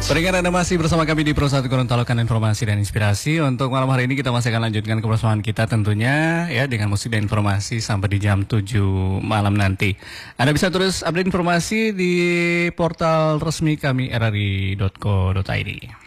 Pendengar, Anda masih bersama kami di Pro 1 Gorontalo, informasi dan inspirasi. Untuk malam hari ini kita masih akan lanjutkan kebersamaan kita tentunya ya dengan musik dan informasi sampai di jam 7 malam nanti. Anda bisa terus update informasi di portal resmi kami rri.co.id.